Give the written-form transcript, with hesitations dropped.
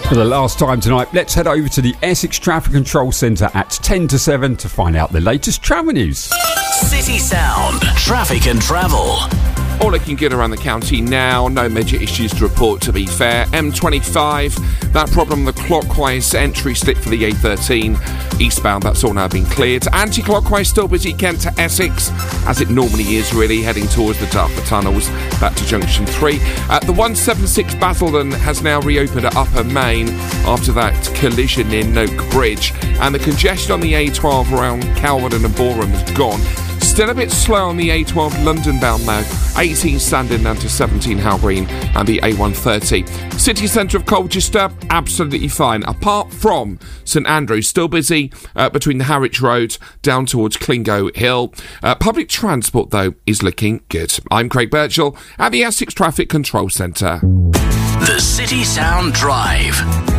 For the last time tonight, let's head over to the Essex Traffic Control Centre at 10 to 7 to find out the latest travel news. City Sound, traffic and travel. All looking good around the county now. No major issues to report, to be fair. M25, that problem, the clockwise entry slip for the A13 eastbound, that's all now been cleared. Anti-clockwise still busy Kent to Essex, as it normally is, really, heading towards the Dartford tunnels, back to Junction 3. The 176 Basildon has now reopened at Upper Main after that collision in Oak Bridge. And the congestion on the A12 around Calverton and Boreham has gone. Still a bit slow on the A12 London bound now. 18 Sandon down to 17 Howell Green and the A130. City centre of Colchester, absolutely fine. Apart from St Andrews, still busy between the Harwich Road down towards Clingo Hill. Public transport, though, is looking good. I'm Craig Birchall at the Essex Traffic Control Centre. The City Sound Drive